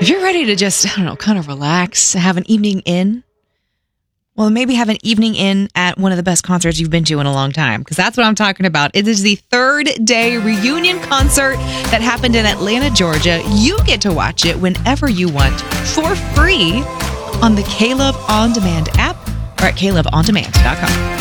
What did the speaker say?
If you're ready to just, I don't know, kind of relax, have an evening in, well, maybe have an evening in at one of the best concerts you've been to in a long time, because that's what I'm talking about. It is the third day reunion concert that happened in Atlanta, Georgia. You get to watch it whenever you want for free on the K-Love On Demand app or at KLoveOnDemand.com.